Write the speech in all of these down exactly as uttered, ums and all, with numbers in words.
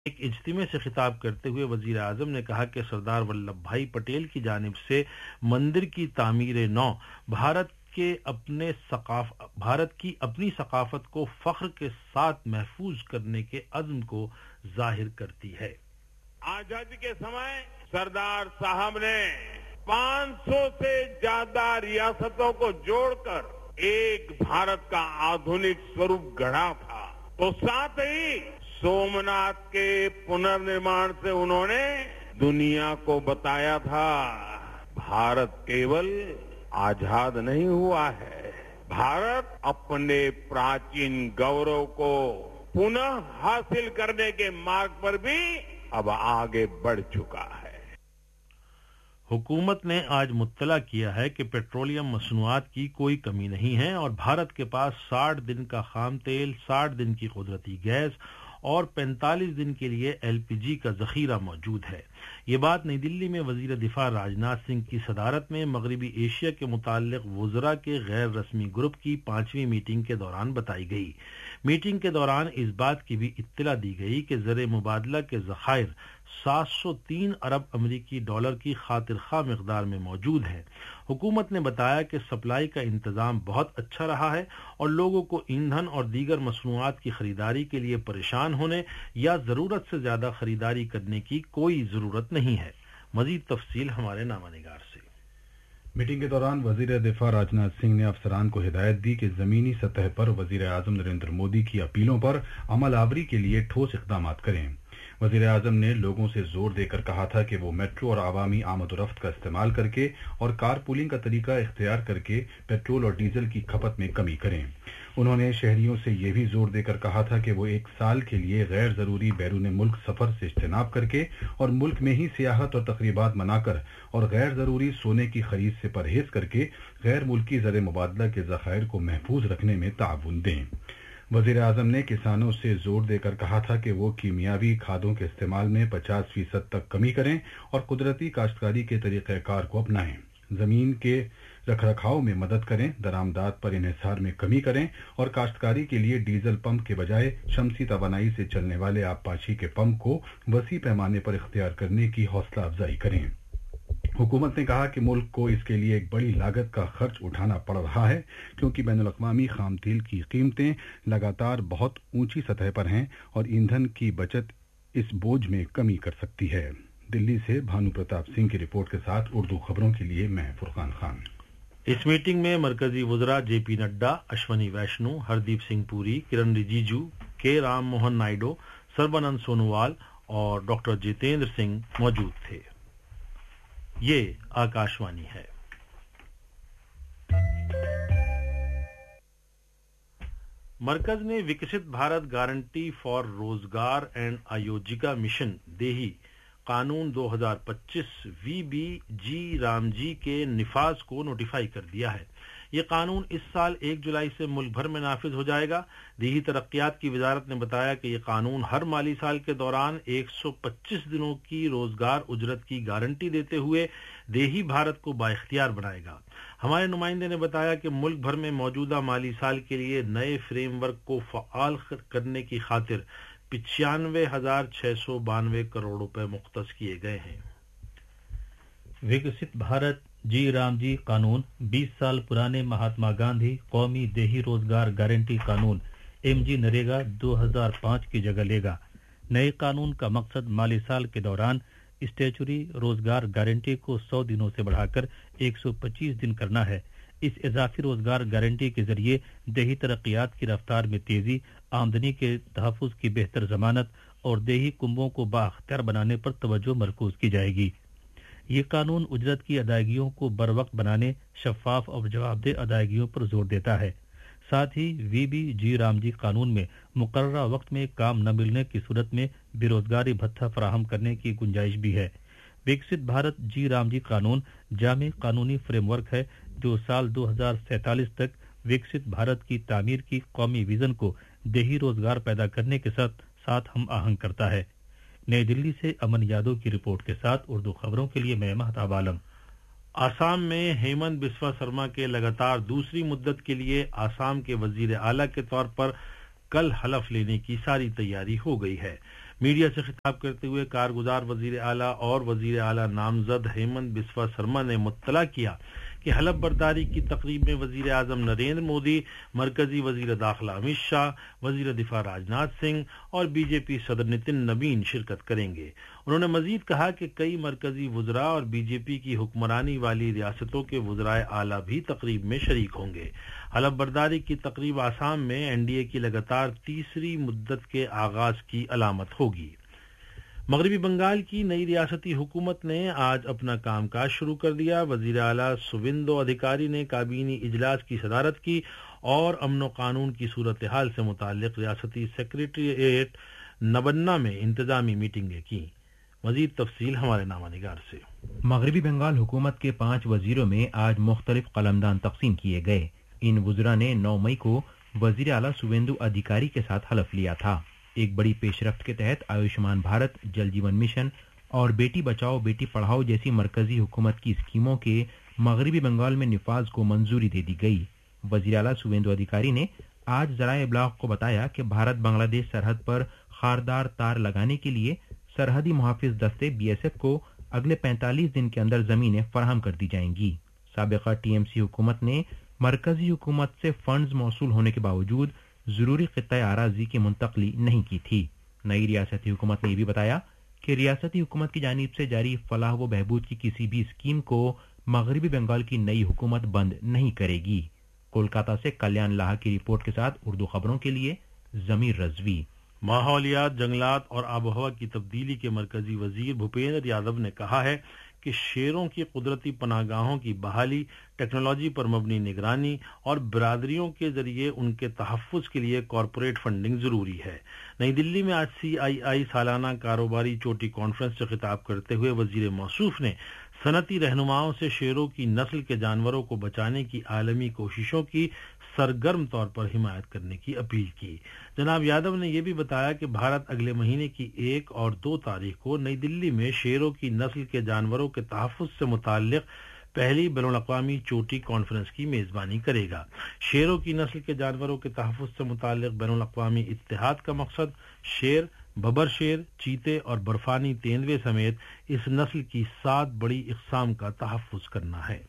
ایک اجتماع سے خطاب کرتے ہوئے وزیر اعظم نے کہا کہ سردار ولبھ بھائی پٹیل کی جانب سے مندر کی تعمیر نو بھارت کے اپنے ثقاف بھارت کی اپنی ثقافت کو فخر کے ساتھ محفوظ کرنے کے عزم کو ظاہر کرتی ہے۔ آزادی کے سمے سردار صاحب نے پانچ سو سے زیادہ ریاستوں کو جوڑ کر ایک بھارت کا آدھنک سوروپ گڑھا تھا، تو ساتھ ہی سومناتھ کے پنرنرمان سے انہوں نے دنیا کو بتایا تھا بھارت کیول آزاد نہیں ہوا ہے، بھارت اپنے پراچین گورو کو پنہ حاصل کرنے کے مارگ پر بھی اب آگے بڑھ چکا ہے۔ حکومت نے آج مطلع کیا ہے کہ پیٹرولیم مصنوعات کی کوئی کمی نہیں ہے اور بھارت کے پاس ساٹھ دن کا خام تیل، ساٹھ دن کی قدرتی گیس اور پینتالیس دن کے لیے ایل پی جی کا ذخیرہ موجود ہے۔ یہ بات نئی دلی میں وزیر دفاع راجناتھ سنگھ کی صدارت میں مغربی ایشیا کے متعلق وزراء کے غیر رسمی گروپ کی پانچویں میٹنگ کے دوران بتائی گئی۔ میٹنگ کے دوران اس بات کی بھی اطلاع دی گئی کہ زر مبادلہ کے ذخائر سات سو تین ارب امریکی ڈالر کی خاطر خواہ مقدار میں موجود ہیں۔ حکومت نے بتایا کہ سپلائی کا انتظام بہت اچھا رہا ہے اور لوگوں کو ایندھن اور دیگر مصنوعات کی خریداری کے لیے پریشان ہونے یا ضرورت سے زیادہ خریداری کرنے کی کوئی ضرورت نہیں ہے۔ مزید تفصیل ہمارے نامہ نگار سے۔ میٹنگ کے دوران وزیر دفاع راجناتھ سنگھ نے افسران کو ہدایت دی کہ زمینی سطح پر وزیر اعظم نریندر مودی کی اپیلوں پر عمل آوری کے لیے ٹھوس اقدامات کریں۔ وزیر اعظم نے لوگوں سے زور دے کر کہا تھا کہ وہ میٹرو اور عوامی آمد و رفت کا استعمال کر کے اور کار پولنگ کا طریقہ اختیار کر کے پیٹرول اور ڈیزل کی کھپت میں کمی کریں۔ انہوں نے شہریوں سے یہ بھی زور دے کر کہا تھا کہ وہ ایک سال کے لیے غیر ضروری بیرون ملک سفر سے اجتناب کر کے اور ملک میں ہی سیاحت اور تقریبات منا کر اور غیر ضروری سونے کی خرید سے پرہیز کر کے غیر ملکی زر مبادلہ کے ذخائر کو محفوظ رکھنے میں تعاون دیں۔ وزیر اعظم نے کسانوں سے زور دے کر کہا تھا کہ وہ کیمیاوی کھادوں کے استعمال میں پچاس فیصد تک کمی کریں اور قدرتی کاشتکاری کے طریقہ کار کو اپنائیں، زمین کے رکھ رکھاؤ میں مدد کریں، درآمدات پر انحصار میں کمی کریں اور کاشتکاری کے لیے ڈیزل پمپ کے بجائے شمسی توانائی سے چلنے والے آبپاشی کے پمپ کو وسیع پیمانے پر اختیار کرنے کی حوصلہ افزائی کریں۔ حکومت نے کہا کہ ملک کو اس کے لیے ایک بڑی لاگت کا خرچ اٹھانا پڑ رہا ہے کیونکہ بین الاقوامی خام تیل کی قیمتیں لگاتار بہت اونچی سطح پر ہیں اور ایندھن کی بچت اس بوجھ میں کمی کر سکتی ہے۔ دلی سے بھانو پرتاپ سنگھ کی رپورٹ کے ساتھ اردو خبروں کے لیے میں فرقان خان۔ اس میٹنگ میں مرکزی وزراء جے پی نڈا، اشونی ویشنو، ہردیپ سنگھ پوری، کرن رجیجو، کے رام موہن نائیڈو، سربانند سونووال اور ڈاکٹر جتیندر سنگھ موجود تھے۔ یہ آکاشوانی ہے۔ مرکز نے وکست بھارت گارنٹی فار روزگار اینڈ آیوجکا مشن دیہی قانون دو ہزار پچیس وی بی جی رام جی کے نفاذ کو نوٹیفائی کر دیا ہے۔ یہ قانون اس سال ایک جولائی سے ملک بھر میں نافذ ہو جائے گا۔ دیہی ترقیات کی وزارت نے بتایا کہ یہ قانون ہر مالی سال کے دوران ایک سو پچیس دنوں کی روزگار اجرت کی گارنٹی دیتے ہوئے دیہی بھارت کو بااختیار بنائے گا۔ ہمارے نمائندے نے بتایا کہ ملک بھر میں موجودہ مالی سال کے لیے نئے فریم ورک کو فعال کرنے کی خاطر پچانوے ہزار چھ سو بانوے کروڑ روپے مختص کیے گئے ہیں۔ وکست بھارت جی رام جی قانون بیس سال پرانے مہاتما گاندھی قومی دیہی روزگار گارنٹی قانون ایم جی نریگا دو ہزار پانچ کی جگہ لے گا۔ نئے قانون کا مقصد مالی سال کے دوران اسٹیچوری روزگار گارنٹی کو سو دنوں سے بڑھا کر ایک سو پچیس دن کرنا ہے۔ اس اضافی روزگار گارنٹی کے ذریعے دیہی ترقیات کی رفتار میں تیزی، آمدنی کے تحفظ کی بہتر ضمانت اور دیہی کنبوں کو بااختیار بنانے پر توجہ مرکوز کی جائے گی۔ یہ قانون اجرت کی ادائیگیوں کو بروقت بنانے، شفاف اور جواب دہ ادائیگیوں پر زور دیتا ہے۔ ساتھ ہی وی بی جی رام جی قانون میں مقررہ وقت میں کام نہ ملنے کی صورت میں بے روزگاری بھتہ فراہم کرنے کی گنجائش بھی ہے۔ وکست بھارت جی رام جی قانون جامع قانونی فریم ورک ہے جو سال دو ہزار سینتالیس تک وکست بھارت کی تعمیر کی قومی ویژن کو دیہی روزگار پیدا کرنے کے ساتھ ساتھ ہم آہنگ کرتا ہے۔ نئی دلی سے امن یادو کی رپورٹ کے ساتھ اردو خبروں کے لیے میں مہتاب عالم۔ آسام میں ہیمنت بسوا سرما کے لگاتار دوسری مدت کے لیے آسام کے وزیر اعلیٰ کے طور پر کل حلف لینے کی ساری تیاری ہو گئی ہے۔ میڈیا سے خطاب کرتے ہوئے کارگزار وزیر اعلیٰ اور وزیر اعلیٰ نامزد ہیمنت بسوا سرما نے مطلع کیا کہ حلف برداری کی تقریب میں وزیر اعظم نریندر مودی، مرکزی وزیر داخلہ امت شاہ، وزیر دفاع راج ناتھ سنگھ اور بی جے پی صدر نتن نبین شرکت کریں گے۔ انہوں نے مزید کہا کہ کئی مرکزی وزراء اور بی جے پی کی حکمرانی والی ریاستوں کے وزرائے اعلیٰ بھی تقریب میں شریک ہوں گے۔ حلف برداری کی تقریب آسام میں این ڈی اے کی لگاتار تیسری مدت کے آغاز کی علامت ہوگی۔ مغربی بنگال کی نئی ریاستی حکومت نے آج اپنا کام کاج شروع کر دیا۔ وزیر اعلیٰ سویندو ادھیکاری نے کابینی اجلاس کی صدارت کی اور امن و قانون کی صورتحال سے متعلق ریاستی سیکریٹریٹ نبنا میں انتظامی میٹنگیں کی۔ مزید تفصیل ہمارے نامہ نگار سے۔ مغربی بنگال حکومت کے پانچ وزیروں میں آج مختلف قلمدان تقسیم کیے گئے۔ ان وزراء نے نو مئی کو وزیر اعلیٰ سویندو ادھیکاری کے ساتھ حلف لیا تھا۔ ایک بڑی پیش رفت کے تحت آیوشمان بھارت، جل جیون مشن اور بیٹی بچاؤ بیٹی پڑھاؤ جیسی مرکزی حکومت کی اسکیموں کے مغربی بنگال میں نفاذ کو منظوری دے دی گئی۔ وزیر اعلیٰ سویندو ادھیکاری نے آج ذرائع ابلاغ کو بتایا کہ بھارت بنگلہ دیش سرحد پر خاردار تار لگانے کے لیے سرحدی محافظ دستے بی ایس ایف کو اگلے پینتالیس دن کے اندر زمینیں فراہم کر دی جائیں گی۔ سابقہ ٹی ایم سی حکومت نے مرکزی حکومت سے فنڈز موصول ہونے کے باوجود ضروری خطۂ اراضی کی منتقلی نہیں کی تھی۔ نئی ریاستی حکومت نے یہ بھی بتایا کہ ریاستی حکومت کی جانب سے جاری فلاح و بہبود کی کسی بھی اسکیم کو مغربی بنگال کی نئی حکومت بند نہیں کرے گی۔ کولکاتہ سے کلیان لاہا کی رپورٹ کے ساتھ اردو خبروں کے لیے ضمیر رضوی۔ ماحولیات، جنگلات اور آب و ہوا کی تبدیلی کے مرکزی وزیر بھوپیندر یادو نے کہا ہے کہ شیروں کی قدرتی پناہ گاہوں کی بحالی، ٹیکنالوجی پر مبنی نگرانی اور برادریوں کے ذریعے ان کے تحفظ کے لیے کارپوریٹ فنڈنگ ضروری ہے۔ نئی دلی میں آج سی آئی آئی سالانہ کاروباری چوٹی کانفرنس سے خطاب کرتے ہوئے وزیر موصوف نے صنعتی رہنماؤں سے شیروں کی نسل کے جانوروں کو بچانے کی عالمی کوششوں کی سرگرم طور پر حمایت کرنے کی اپیل کی۔ جناب یادو نے یہ بھی بتایا کہ بھارت اگلے مہینے کی ایک اور دو تاریخ کو نئی دلی میں شیروں کی نسل کے جانوروں کے تحفظ سے متعلق پہلی بین الاقوامی چوٹی کانفرنس کی میزبانی کرے گا۔ شیروں کی نسل کے جانوروں کے تحفظ سے متعلق بین الاقوامی اتحاد کا مقصد شیر، ببر شیر، چیتے اور برفانی تیندوے سمیت اس نسل کی سات بڑی اقسام کا تحفظ کرنا ہے۔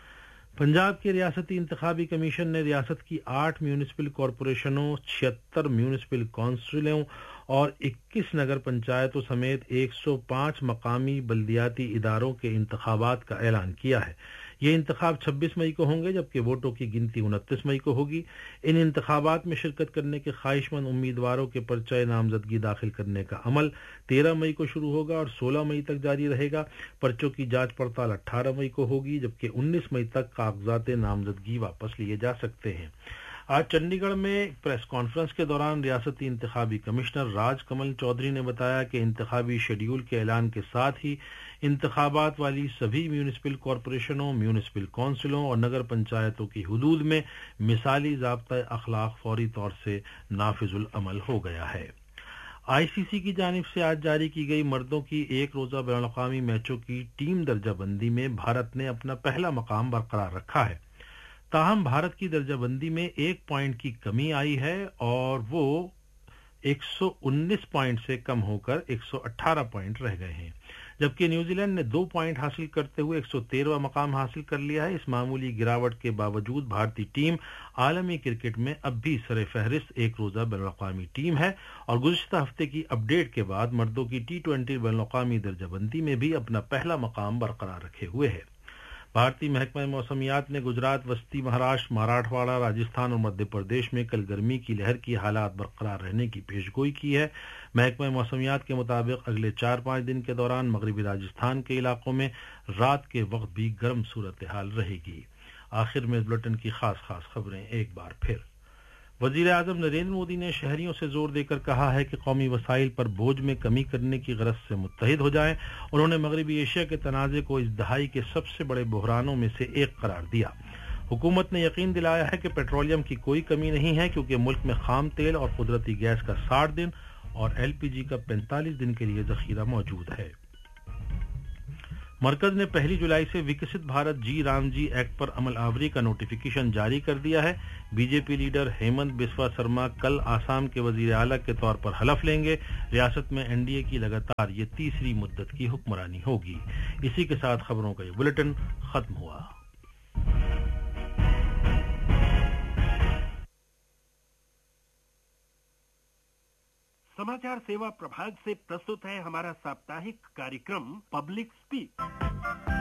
پنجاب کے ریاستی انتخابی کمیشن نے ریاست کی آٹھ میونسپل کارپوریشنوں، چھہتر میونسپل کونسلوں اور اکیس نگر پنچایتوں سمیت ایک سو پانچ مقامی بلدیاتی اداروں کے انتخابات کا اعلان کیا ہے۔ یہ انتخاب چھبیس مئی کو ہوں گے جبکہ ووٹوں کی گنتی انتیس مئی کو ہوگی۔ ان انتخابات میں شرکت کرنے کے خواہش مند امیدواروں کے پرچہ نامزدگی داخل کرنے کا عمل تیرہ مئی کو شروع ہوگا اور سولہ مئی تک جاری رہے گا۔ پرچوں کی جانچ پڑتال اٹھارہ مئی کو ہوگی جبکہ انیس مئی تک کاغذات نامزدگی واپس لیے جا سکتے ہیں۔ آج چنڈی گڑھ میں ایک پریس کانفرنس کے دوران ریاستی انتخابی کمشنر راج کمل چودھری نے بتایا کہ انتخابی شیڈیول کے اعلان کے ساتھ ہی انتخابات والی سبھی میونسپل کارپوریشنوں، میونسپل کونسلوں اور نگر پنچایتوں کی حدود میں مثالی ضابطۂ اخلاق فوری طور سے نافذ العمل ہو گیا ہے۔ آئی سی سی کی جانب سے آج جاری کی گئی مردوں کی ایک روزہ بین الاقوامی میچوں کی ٹیم درجہ بندی میں بھارت نے اپنا پہلا مقام برقرار رکھا ہے۔ تاہم بھارت کی درجہ بندی میں ایک پوائنٹ کی کمی آئی ہے اور وہ ایک سو انیس پوائنٹ سے کم ہو کر ایک سو اٹھارہ پوائنٹ رہ گئے ہیں، جبکہ نیوزی لینڈ نے دو پوائنٹ حاصل کرتے ہوئے ایک سو تیرہواں مقام حاصل کر لیا ہے۔ اس معمولی گراوٹ کے باوجود بھارتی ٹیم عالمی کرکٹ میں اب بھی سر فہرست ایک روزہ بین الاقوامی ٹیم ہے اور گزشتہ ہفتے کی اپ ڈیٹ کے بعد مردوں کی ٹی ٹوئنٹی بین الاقوامی درجہ بندی میں بھی اپنا پہلا مقام برقرار رکھے ہوئے ہے۔ بھارتی محکمہ موسمیات نے گجرات، وسطی مہاراشٹر، مراٹھواڑہ، راجستھان اور مدھیہ پردیش میں کل گرمی کی لہر کی حالات برقرار رہنے کی پیشگوئی کی ہے۔ محکمہ موسمیات کے مطابق اگلے چار پانچ دن کے دوران مغربی راجستھان کے علاقوں میں رات کے وقت بھی گرم صورتحال رہے گی۔ آخر میں بلٹن کی خاص خاص خبریں ایک بار پھر۔ وزیر اعظم نریندر مودی نے شہریوں سے زور دے کر کہا ہے کہ قومی وسائل پر بوجھ میں کمی کرنے کی غرض سے متحد ہو جائیں۔ انہوں نے مغربی ایشیا کے تنازع کو اس دہائی کے سب سے بڑے بحرانوں میں سے ایک قرار دیا۔ حکومت نے یقین دلایا ہے کہ پیٹرولیم کی کوئی کمی نہیں ہے کیونکہ ملک میں خام تیل اور قدرتی گیس کا ساٹھ دن اور ایل پی جی کا پینتالیس دن کے لیے ذخیرہ موجود ہے۔ मरकज ने पहली जुलाई से विकसित भारत जी राम जी एक्ट पर अमल आवरी का नोटिफिकेशन जारी कर दिया है। बीजेपी लीडर हेमंत बिस्वा शर्मा कल आसाम के वजीर आला के तौर पर हलफ लेंगे। रियासत में एनडीए की लगातार ये तीसरी मुद्दत की हुक्मरानी होगी। इसी के साथ खबरों का ये बुलेटिन खत्म हुआ। समाचार सेवा प्रभाग से प्रस्तुत है हमारा साप्ताहिक कार्यक्रम पब्लिक स्पीक।